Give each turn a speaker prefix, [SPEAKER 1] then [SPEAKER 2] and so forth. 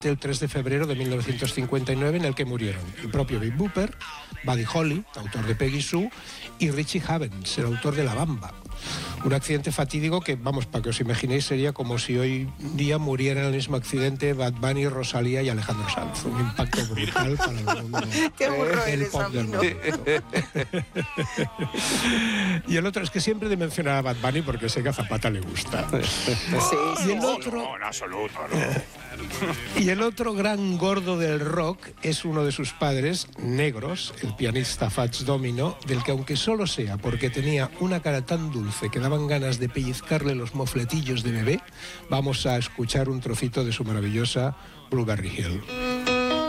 [SPEAKER 1] el 3 de febrero de 1959, en el que murieron el propio Big Bopper, Buddy Holly, autor de Peggy Sue, y Richie Havens, el autor de La Bamba. Un accidente fatídico que, vamos, para que os imaginéis, sería como si hoy día murieran en el mismo accidente Bad Bunny, Rosalía y Alejandro Sanz. Un impacto brutal para el mundo.
[SPEAKER 2] Qué burro
[SPEAKER 1] el
[SPEAKER 2] eres,
[SPEAKER 1] pop del
[SPEAKER 2] Sabino.
[SPEAKER 1] Y el otro es que siempre de mencionar a Bad Bunny porque sé que a Zapata le gusta.
[SPEAKER 2] Sí,
[SPEAKER 1] Y el otro...
[SPEAKER 3] No, en absoluto, no.
[SPEAKER 1] Y el otro gran gordo del rock es uno de sus padres, negros, el pianista Fats Domino, del que aunque solo sea porque tenía una cara tan dulce que daban ganas de pellizcarle los mofletillos de bebé, vamos a escuchar un trocito de su maravillosa Blueberry Hill.